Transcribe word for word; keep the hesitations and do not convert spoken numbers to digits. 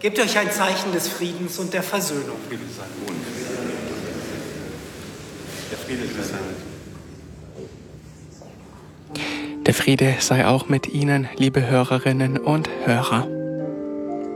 Gebt euch ein Zeichen des Friedens und der Versöhnung. Der Friede sei mit. Der Friede sei auch mit Ihnen, liebe Hörerinnen und Hörer.